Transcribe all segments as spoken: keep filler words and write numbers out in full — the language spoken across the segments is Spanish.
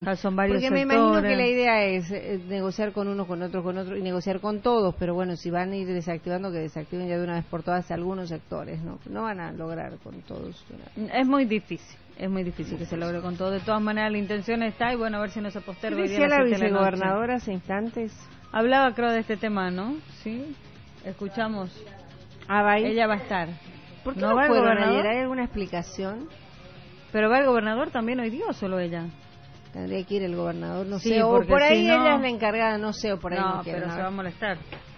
Son varios Porque me sectores. imagino que la idea es eh, negociar con unos, con otros, con otros y negociar con todos, pero bueno, si van a ir desactivando, que desactiven ya de una vez por todas algunos sectores, ¿no? No van a lograr con todos. Es muy difícil, es muy difícil que se logre con todo. De todas maneras, la intención está y bueno, a ver si no se posterga. ¿Qué decía la vicegobernadora hace instantes? Hablaba, creo, de este tema, ¿no? Sí, escuchamos. Ah, va a ir. Ella va a estar. ¿Por qué no no va el fueron gobernador? ayer? ¿Hay alguna explicación? ¿Pero va el gobernador también hoy día o solo ella? Tendría que ir el gobernador, no Sí, sé, o porque por ahí si no- ella es la encargada, no sé, o por ahí no, No, quieren, pero a se ver. va a molestar.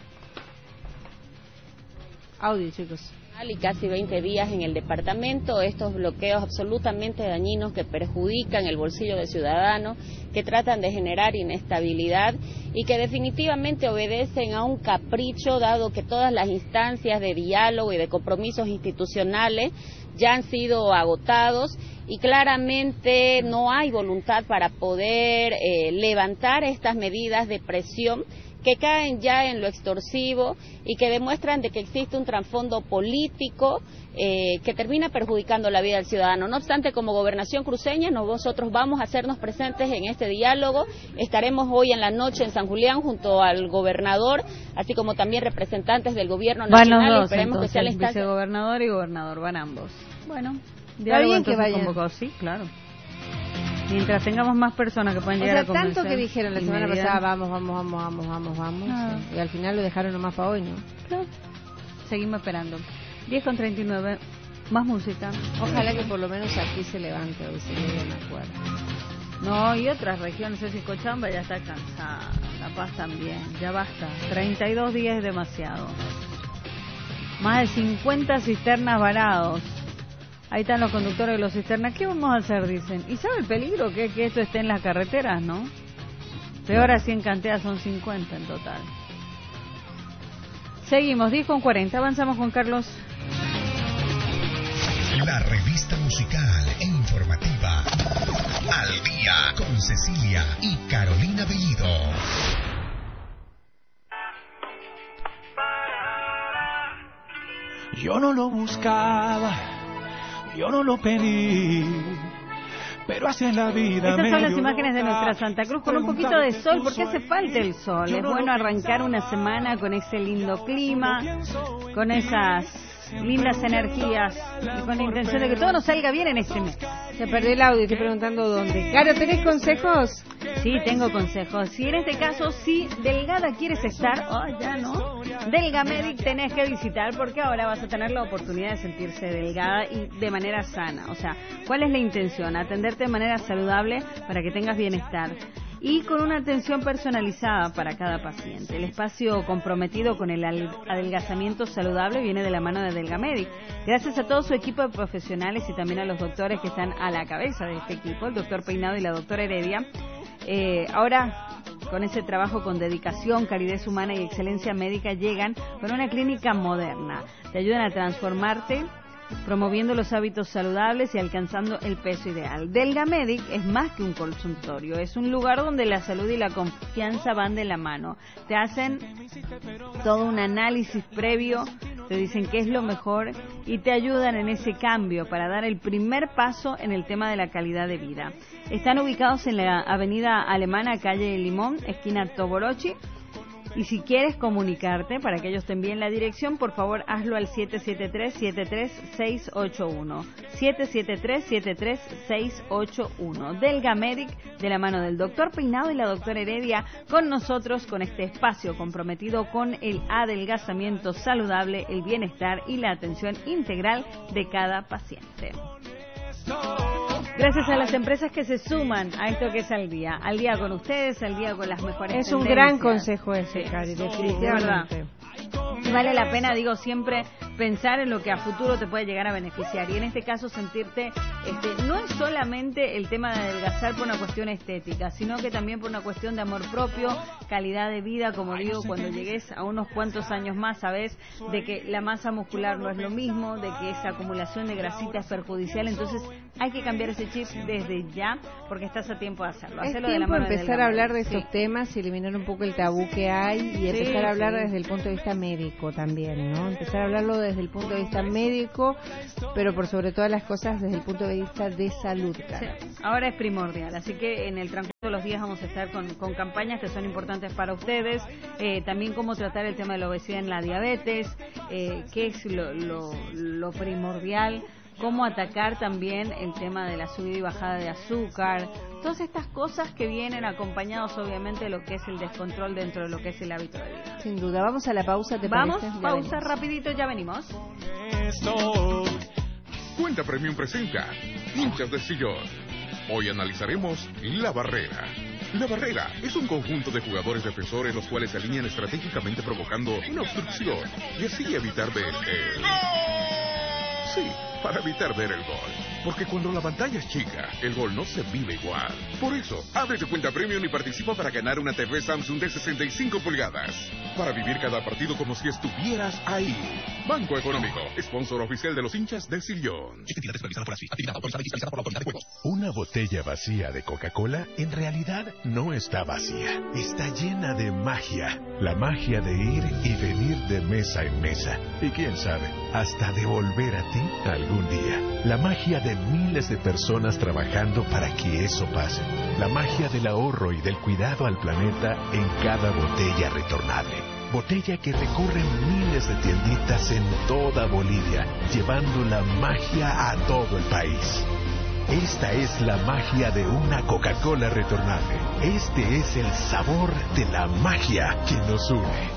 Audio, chicos. Y casi veinte días en el departamento, estos bloqueos absolutamente dañinos que perjudican el bolsillo del ciudadano, que tratan de generar inestabilidad y que definitivamente obedecen a un capricho, dado que todas las instancias de diálogo y de compromisos institucionales ya han sido agotados y claramente no hay voluntad para poder eh, levantar estas medidas de presión que caen ya en lo extorsivo y que demuestran de que existe un trasfondo político eh, que termina perjudicando la vida del ciudadano. No obstante, como Gobernación Cruceña, nosotros vamos a hacernos presentes en este diálogo. Estaremos hoy en la noche en San Julián junto al gobernador, así como también representantes del gobierno nacional. Van los dos, Esperemos entonces, que sea la instancia. vicegobernador y gobernador, van ambos. Bueno, Está diálogo bien que entonces vayan. convocado, sí, claro. Mientras tengamos más personas que pueden O llegar sea, a convencer. tanto que dijeron la y semana medidas. pasada, vamos, vamos, vamos, vamos, vamos, vamos, Ah. y al final lo dejaron nomás para hoy, ¿no? Claro. Seguimos esperando. diez con treinta y nueve, más música. Ojalá que por lo menos aquí se levante hoy, se llegue a un acuerdo. No, y otras regiones, no sé si Cochabamba ya está cansada, La Paz también, ya basta. treinta y dos días es demasiado. Más de cincuenta cisternas varados. Ahí están los conductores de los cisternas. ¿Qué vamos a hacer? Dicen. ¿Y sabe el peligro que, que esto esté en las carreteras, no? Peor así en cantidad, son cincuenta en total. Seguimos, diez con cuarenta, avanzamos con Carlos. La revista musical e informativa Al Día con Cecilia y Carolina Bellido. Yo no lo buscaba, yo no lo pedí, pero así es la vida. Estas son las medio imágenes de loca. nuestra Santa Cruz con un poquito de sol, porque hace falta el sol. Es bueno arrancar una semana con ese lindo clima, con esas lindas energías y con la intención de que todo nos salga bien en este mes. Se perdió el audio, estoy preguntando dónde. Caro, ¿tenés consejos? Sí, tengo consejos. Si en este caso, si delgada quieres estar, oh, ya no, Delgamedic tenés que visitar porque ahora vas a tener la oportunidad de sentirse delgada y de manera sana. O sea, ¿cuál es la intención? Atenderte de manera saludable para que tengas bienestar y con una atención personalizada para cada paciente. El espacio comprometido con el adelgazamiento saludable viene de la mano de Delgamedic. Gracias a todo su equipo de profesionales y también a los doctores que están a la cabeza de este equipo, el doctor Peinado y la doctora Heredia. Eh, ahora, con ese trabajo con dedicación, calidez humana y excelencia médica, llegan con una clínica moderna. Te ayudan a transformarte, promoviendo los hábitos saludables y alcanzando el peso ideal. Delgamedic es más que un consultorio, es un lugar donde la salud y la confianza van de la mano. Te hacen todo un análisis previo, te dicen qué es lo mejor y te ayudan en ese cambio para dar el primer paso en el tema de la calidad de vida. Están ubicados en la avenida Alemana, calle Limón, esquina Toborochi. Y si quieres comunicarte para que ellos te envíen la dirección, por favor hazlo al siete siete tres, siete tres seis ocho uno. siete siete tres, siete tres seis ocho uno. Delgamedic, de la mano del doctor Peinado y la doctora Heredia, con nosotros, con este espacio comprometido con el adelgazamiento saludable, el bienestar y la atención integral de cada paciente. Gracias a las empresas que se suman a esto que es Al Día. Al Día con ustedes, Al Día con las mejores Es un tendencias. gran consejo ese, Sí. Cari, Sí, definitivamente. Y vale la pena, digo, siempre pensar en lo que a futuro te puede llegar a beneficiar. Y en este caso sentirte, este, no es solamente el tema de adelgazar por una cuestión estética, sino que también por una cuestión de amor propio, calidad de vida, como digo, cuando llegues a unos cuantos años más, sabes de que la masa muscular no es lo mismo, de que esa acumulación de grasita es perjudicial. Entonces hay que cambiar ese chip desde ya, porque estás a tiempo de hacerlo. Es Hacerlo de la tiempo de mano de empezar a hablar de Delgamedic. estos temas y eliminar un poco el tabú que hay y empezar Sí, a hablar sí. desde el punto de vista médico también, ¿no? Empezar a hablarlo desde el punto de vista médico, pero por sobre todas las cosas desde el punto de vista de salud, Sí. cara. Ahora es primordial, así que en el transcurso Todos los días vamos a estar con, con campañas que son importantes para ustedes, eh, también cómo tratar el tema de la obesidad en la diabetes, eh, qué es lo, lo, lo primordial, cómo atacar también el tema de la subida y bajada de azúcar, todas estas cosas que vienen acompañados obviamente de lo que es el descontrol dentro de lo que es el hábito de vida. Sin duda, vamos a la pausa, ¿te Vamos, parece? pausa rapidito, ya venimos. Cuenta Premium presenta Hinchas del Sillón. Hoy analizaremos La Barrera. La Barrera es un conjunto de jugadores defensores los cuales se alinean estratégicamente provocando una obstrucción y así evitar ver el... Sí, para evitar ver el gol. Porque cuando la pantalla es chica, el gol no se vive igual. Por eso, abre tu cuenta Premium y participa para ganar una T V Samsung de sesenta y cinco pulgadas. Para vivir cada partido como si estuvieras ahí. Banco Económico, sponsor oficial de los Hinchas del Sillón. Actividad autorizada y fiscalizada por la Autoridad de Juegos. Una botella vacía de Coca-Cola en realidad no está vacía. Está llena de magia. La magia de ir y venir de mesa en mesa. Y quién sabe, hasta de volver a ti algún día. La magia de miles de personas trabajando para que eso pase. La magia del ahorro y del cuidado al planeta en cada botella retornable. Botella que recorre miles de tienditas en toda Bolivia, llevando la magia a todo el país. Esta es la magia de una Coca-Cola retornable. Este es el sabor de la magia que nos une.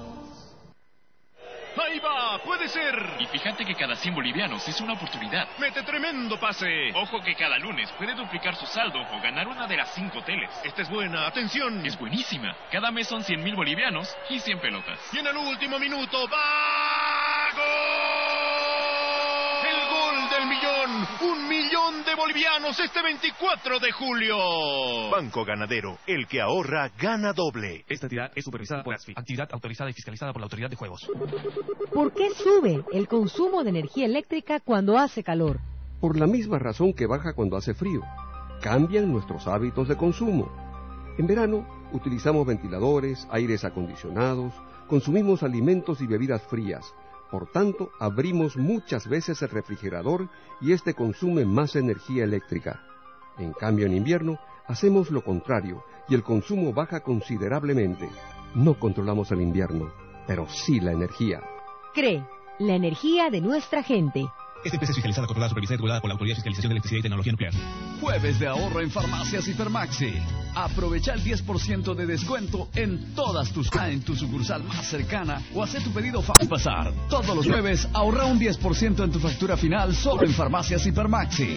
¡Ahí va! ¡Puede ser! Y fíjate que cada cien bolivianos es una oportunidad. ¡Mete tremendo pase! Ojo que cada lunes puede duplicar su saldo o ganar una de las cinco teles. Esta es buena, ¡atención! Es buenísima. Cada mes son cien mil bolivianos y cien pelotas. Y en el último minuto, ¡va! ¡Gol! ¡El gol del millón! ¡Un millón de bolivianos este veinticuatro de julio! Banco Ganadero, el que ahorra, gana doble. Esta entidad es supervisada por ASFI, actividad autorizada y fiscalizada por la Autoridad de Juegos. ¿Por qué sube el consumo de energía eléctrica cuando hace calor? Por la misma razón que baja cuando hace frío. Cambian nuestros hábitos de consumo. En verano utilizamos ventiladores, aires acondicionados, consumimos alimentos y bebidas frías. Por tanto, abrimos muchas veces el refrigerador y este consume más energía eléctrica. En cambio, en invierno, hacemos lo contrario y el consumo baja considerablemente. No controlamos el invierno, pero sí la energía. C R E, la energía de nuestra gente. Esta empresa es fiscalizada, controlada, supervisada y regulada por la Autoridad de Fiscalización de Electricidad y Tecnología Nuclear. Jueves de ahorro en Farmacias Hipermaxi. Aprovecha el diez por ciento de descuento en todas tus en tu sucursal más cercana o haz tu pedido fácil pasar. Todos los jueves ahorra un diez por ciento en tu factura final solo en Farmacias Hipermaxi.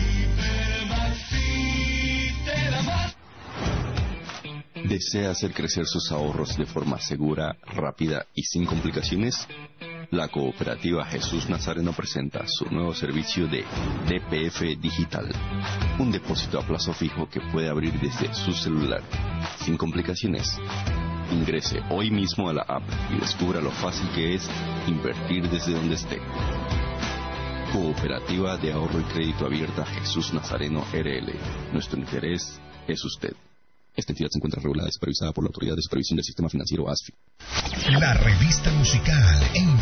¿Desea hacer crecer sus ahorros de forma segura, rápida y sin complicaciones? La cooperativa Jesús Nazareno presenta su nuevo servicio de D P F Digital, un depósito a plazo fijo que puede abrir desde su celular, sin complicaciones. Ingrese hoy mismo a la app y descubra lo fácil que es invertir desde donde esté. Cooperativa de Ahorro y Crédito Abierta Jesús Nazareno R L. Nuestro interés es usted. Esta entidad se encuentra regulada y supervisada por la Autoridad de Supervisión del Sistema Financiero ASFI. La revista musical en